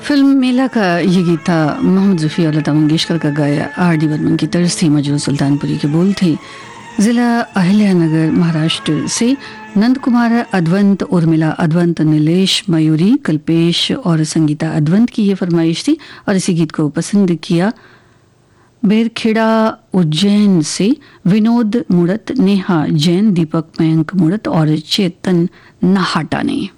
Film मेला का ये गीत था मोहम्मद रफ़ी और लता मंगेशकर का गाया R.D. बर्मन की तर्ज थी, मजरू सुल्तानपुरी के बोल थे। ज़िला अहिल्यानगर महाराष्ट्र से नंद कुमार अद्वंत, उर्मिला अद्वंत, नीलेश मयूरी, कल्पेश और संगीता अद्वंत की ये फरमाइश थी और इसी गीत को पसंद किया बेरखेड़ा उज्जैन से विनोद मुड़त, नेहा जैन, दीपक मयंक मुड़त और चेतन नाहाटा ने।